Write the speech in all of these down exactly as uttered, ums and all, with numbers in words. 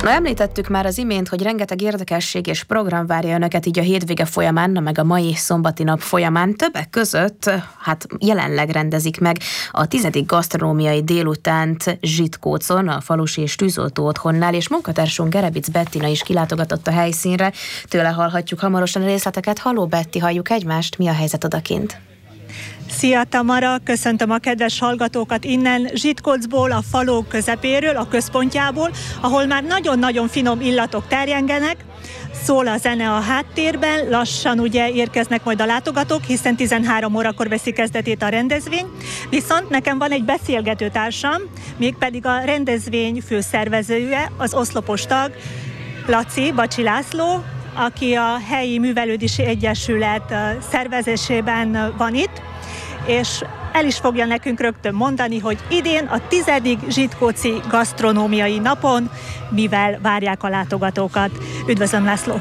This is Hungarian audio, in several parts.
Na, említettük már az imént, hogy rengeteg érdekesség és program várja önöket így a hétvége folyamán, na meg a mai szombati nap folyamán. Többek között, hát jelenleg rendezik meg a tizedik gasztronómiai délutánt Zsitkócon, a falusi és tűzoltó otthonnál, és munkatársunk Gerebic Bettina is kilátogatott a helyszínre. Tőle hallhatjuk hamarosan a részleteket. Halló Betti, halljuk egymást, mi a helyzet odakint? Szia Tamara, köszöntöm a kedves hallgatókat innen Zsitkócból, a falu közepéről, a központjából, ahol már nagyon-nagyon finom illatok terjengenek, szól a zene a háttérben, lassan ugye érkeznek majd a látogatók, hiszen tizenhárom órakor veszi kezdetét a rendezvény, viszont nekem van egy beszélgetőtársam, mégpedig a rendezvény főszervezője, az oszlopos tag, Laci, Bacsi László, aki a helyi művelődési egyesület szervezésében van itt, és el is fogja nekünk rögtön mondani, hogy idén a tizedik zsitkóci gasztronómiai napon mivel várják a látogatókat. Üdvözlöm, László!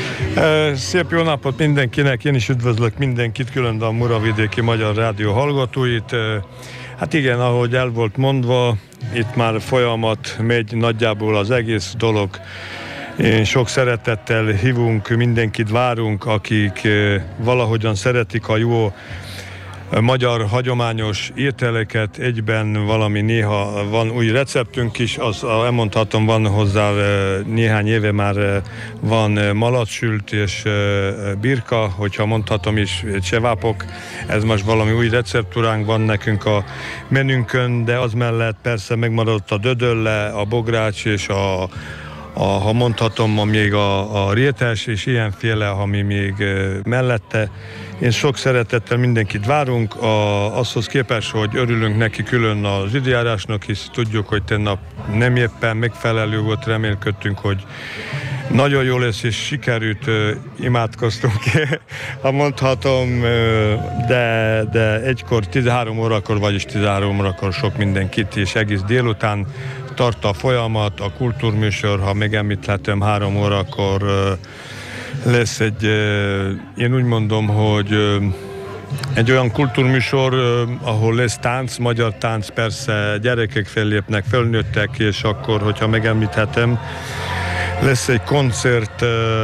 Szép jó napot mindenkinek, én is üdvözlök mindenkit, külön a Muravidéki Magyar Rádió hallgatóit. Hát igen, ahogy el volt mondva, itt már folyamat megy nagyjából az egész dolog. Én sok szeretettel hívunk, mindenkit várunk, akik valahogyan szeretik a jó magyar hagyományos ételeket, egyben valami néha van új receptünk is, az elmondhatom, van hozzá néhány éve már van malacsült és birka, hogyha mondhatom is, csevápok, ez most valami új receptúránk van nekünk a menünkön, de az mellett persze megmaradt a dödölle, a bogrács és a A, ha mondhatom, még a, a rétes és ilyenféle, ami még mellette. Én sok szeretettel mindenkit várunk, a, azhoz képest, hogy örülünk neki külön az időjárásnak, hisz tudjuk, hogy tegnap nem éppen megfelelő volt, remélkedtünk, hogy nagyon jó lesz, és sikerült, imádkoztunk, ha mondhatom, de, de egykor tizenhárom órakor, vagyis tizenhárom órakor sok mindenkit, és egész délután tart a folyamat, a kultúrműsor, ha megemlíthetem, három órakor lesz egy, én úgy mondom, hogy egy olyan kultúrműsor, ahol lesz tánc, magyar tánc, persze gyerekek fellépnek, felnőttek, és akkor, hogyha megemlíthetem, lesz egy koncert,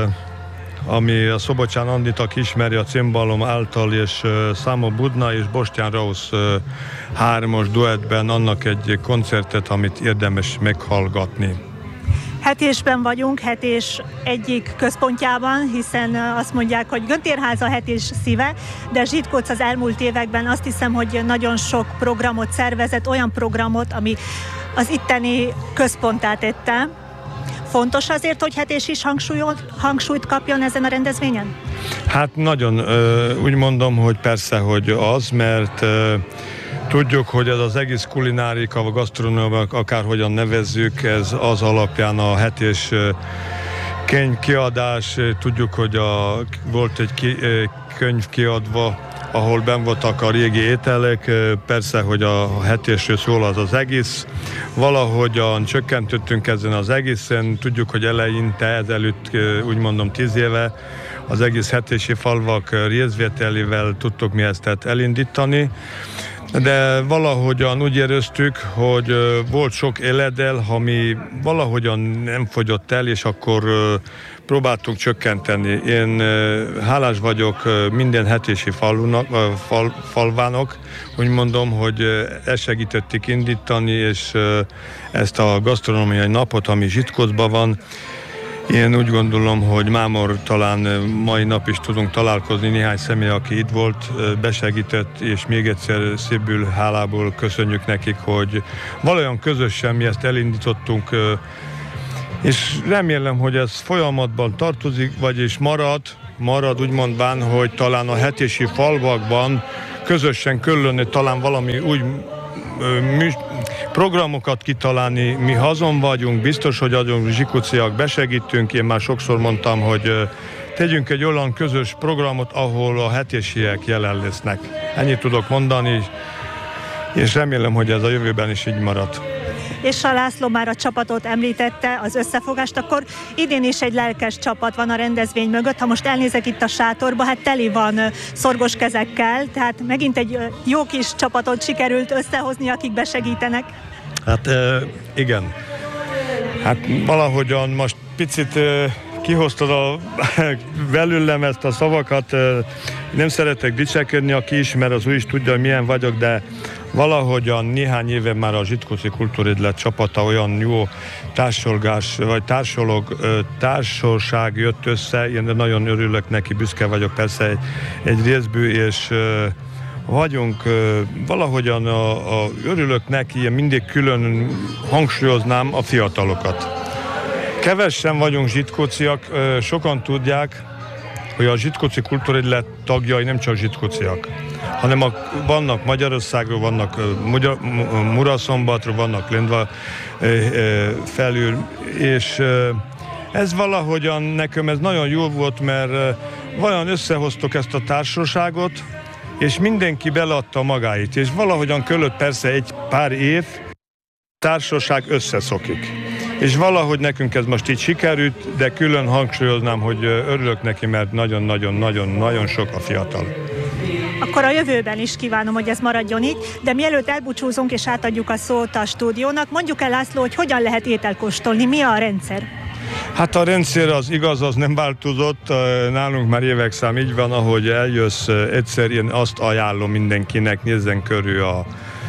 ami a Szobocsán Andit, aki ismeri, a cimbalom által, és Számo Budna és Bostyán Rausz hármas duettben, annak egy koncertet, amit érdemes meghallgatni. Hetésben vagyunk, Hetés egyik központjában, hiszen azt mondják, hogy Göntérház a Hetés szíve, de Zsitkóc az elmúlt években azt hiszem, hogy nagyon sok programot szervezett, olyan programot, ami az itteni központtá tette. Fontos azért, hogy Hetés is hangsúlyt kapjon ezen a rendezvényen? Hát nagyon, úgy mondom, hogy persze, hogy az, mert tudjuk, hogy ez az egész kulinárika, vagy gasztronómia, akárhogyan nevezzük, ez az alapján a Hetés könyvkiadás, tudjuk, hogy a, volt egy ki, könyv kiadva, ahol benn voltak a régi ételek, persze, hogy a Hetésről szól az az egész. Valahogyan csökkentettünk ezen az egészen, tudjuk, hogy eleinte, ezelőtt úgy mondom tíz éve, az egész hetési falvak részvételével tudtuk mi ezt elindítani, de valahogyan úgy éreztük, hogy volt sok eledel, ami valahogyan nem fogyott el, és akkor próbáltunk csökkenteni. Én hálás vagyok minden hetési falunak, fal, falvának, úgy mondom, hogy ezt segítettük indítani, és ezt a gasztronómiai napot, ami Zsitkócban van, én úgy gondolom, hogy mámor talán mai nap is tudunk találkozni néhány személy, aki itt volt, besegített, és még egyszer szívből, hálából köszönjük nekik, hogy valójában közösen mi ezt elindítottunk, és remélem, hogy ez folyamatban tartozik, vagyis marad, marad úgy mondván, hogy talán a hetési falvakban közösen kellene talán valami új mű, programokat kitalálni. Mi hazon vagyunk, biztos, hogy azon zsikóciak besegítünk. Én már sokszor mondtam, hogy tegyünk egy olyan közös programot, ahol a hetésiek jelen lesznek. Ennyit tudok mondani, és remélem, hogy ez a jövőben is így marad. És a László már a csapatot említette, az összefogást, akkor idén is egy lelkes csapat van a rendezvény mögött. Ha most elnézek itt a sátorba, hát teli van szorgos kezekkel, tehát megint egy jó kis csapatot sikerült összehozni, akik besegítenek. Hát igen. Hát valahogyan most picit kihoztad a, belőlem ezt a szavakat, nem szeretek dicsekedni, aki ismer, az ő is tudja, hogy milyen vagyok, de valahogyan néhány éve már a Zsitkóczi Kultúrédlet csapata olyan jó társolgás, vagy társolog, társaság jött össze, én nagyon örülök neki, büszke vagyok persze egy, egy részből, és vagyunk, valahogyan a, a, örülök neki, én mindig külön hangsúlyoznám a fiatalokat. Kevesen vagyunk zsitkóciak, sokan tudják, hogy a Zsitkóczi Kultúrédlet tagjai nem csak zsitkóciak, hanem a, vannak Magyarországról, vannak Muraszombatról, vannak Lendva felül, és ez valahogyan nekem ez nagyon jó volt, mert vajon összehoztok ezt a társaságot, és mindenki beleadta magáit, és valahogyan körülött persze egy pár év, társaság összeszokik. És valahogy nekünk ez most így sikerült, de külön hangsúlyoznám, hogy örülök neki, mert nagyon-nagyon-nagyon-nagyon sok a fiatal. Akkor a jövőben is kívánom, hogy ez maradjon így, de mielőtt elbúcsúzunk és átadjuk a szót a stúdiónak, mondjuk el, László, hogy hogyan lehet ételkóstolni, mi a rendszer? Hát a rendszer az igaz, az nem változott, nálunk már évek szám így van, ahogy eljössz, egyszer én azt ajánlom mindenkinek, nézzen körül a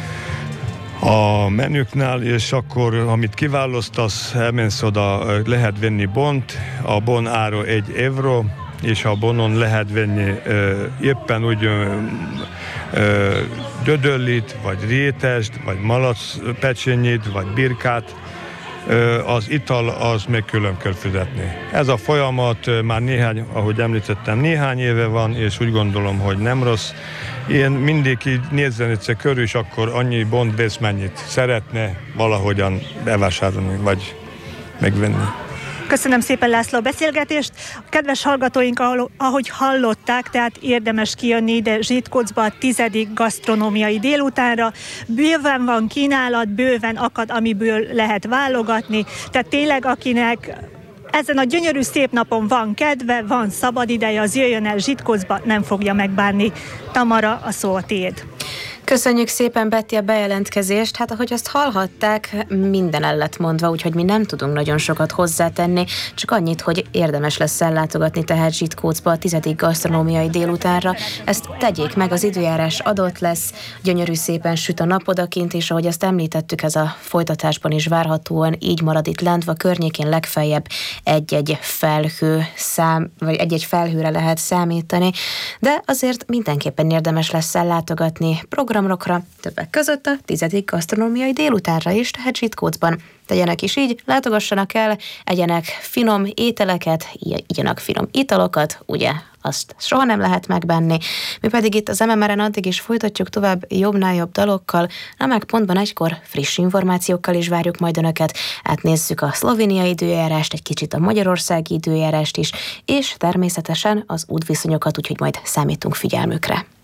a menüknál, és akkor, amit kiválasztasz, elmensz oda, lehet venni bont, a bon ára egy euró, és a bonon lehet venni ö, éppen úgy ö, ö, dödöllit, vagy rétest, vagy malacpecsenyit, vagy birkát. Ö, az ital, az meg külön kell fizetni. Ez a folyamat ö, már néhány, ahogy említettem, néhány éve van, és úgy gondolom, hogy nem rossz. Én mindig így nézzen egyszer körül, és akkor annyi bont vesz, mennyit szeretne valahogyan bevásárolni, vagy megvenni. Köszönöm szépen, László, a beszélgetést. A kedves hallgatóink, ahogy hallották, tehát érdemes kijönni ide Zsitkócba a tizedik gasztronómiai délutánra. Bőven van kínálat, bőven akad, amiből lehet válogatni. Tehát tényleg, akinek ezen a gyönyörű szép napon van kedve, van szabad ideje, az jöjjön el Zsitkócba, nem fogja megbánni. Tamara, a szó a tiéd. Köszönjük szépen, Betty, a bejelentkezést. Hát ahogy azt hallhatták, minden el lett mondva, úgyhogy mi nem tudunk nagyon sokat hozzátenni, csak annyit, hogy érdemes lesz ellátogatni tehát Zsitkócba a tizedik gasztronómiai délutánra. Ezt tegyék meg, az időjárás adott lesz, gyönyörű szépen süt a nap odakint, és ahogy azt említettük, ez a folytatásban is várhatóan így marad itt Lendva környékén, legfeljebb egy-egy felhő szám, vagy egy-egy felhőre lehet számítani, de azért mindenképpen érdemes lesz ellátogatni programokra, többek között a tizedik gasztronómiai délutánra is, tehát Zsitkócban. Tegyenek is így, látogassanak el, egyenek finom ételeket, igyanak finom italokat, ugye, azt soha nem lehet megbánni. Mi pedig itt az em em er-en addig is folytatjuk tovább jobbnál jobb dalokkal, na meg pontban egykor friss információkkal is várjuk majd önöket, átnézzük a szlovéniai időjárást, egy kicsit a magyarországi időjárást is, és természetesen az útviszonyokat, úgyhogy majd számítunk figyelmükre.